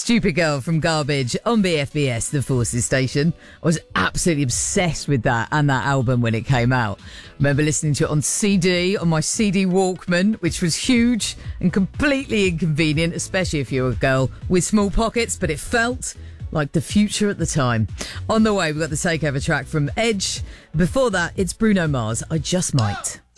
Stupid Girl from Garbage on BFBS, the Forces station. I was absolutely obsessed with that and that album when it came out. Remember listening to it on CD, on my CD Walkman, which was huge and completely inconvenient, especially if you're a girl with small pockets, but it felt like the future at the time. On the way, we've got the Takeover track from Edge. Before that, it's Bruno Mars, I Just Might.